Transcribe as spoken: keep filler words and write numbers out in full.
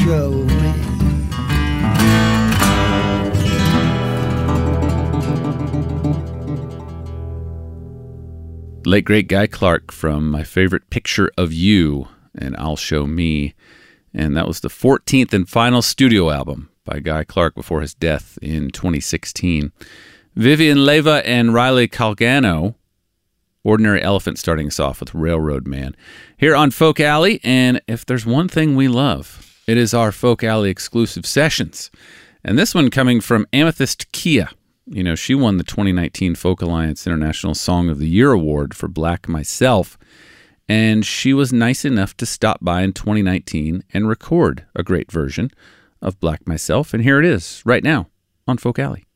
show me. Late great Guy Clark from My Favorite Picture of You and I'll Show Me. And that was the fourteenth and final studio album by Guy Clark before his death in twenty sixteen. Vivian Leyva and Riley Calgano, Ordinary Elephant, starting us off with Railroad Man. Here on Folk Alley, and if there's one thing we love, it is our Folk Alley exclusive sessions. And this one coming from Amethyst Kia. You know, she won the twenty nineteen Folk Alliance International Song of the Year Award for Black Myself, and she was nice enough to stop by in twenty nineteen and record a great version of Black Myself, and here it is, right now, on Folk Alley.